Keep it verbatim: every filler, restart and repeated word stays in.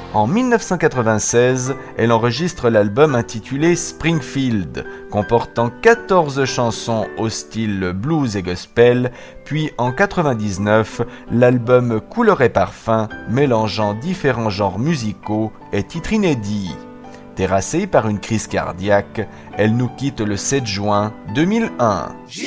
En dix-neuf cent quatre-vingt-seize, elle enregistre l'album intitulé Springfield, comportant quatorze chansons au style blues et gospel, puis en quatre-vingt-dix-neuf, l'album Couleur et Parfum, mélangeant différents genres musicaux et titres inédits. Terrassée par une crise cardiaque, elle nous quitte le sept juin deux mille un.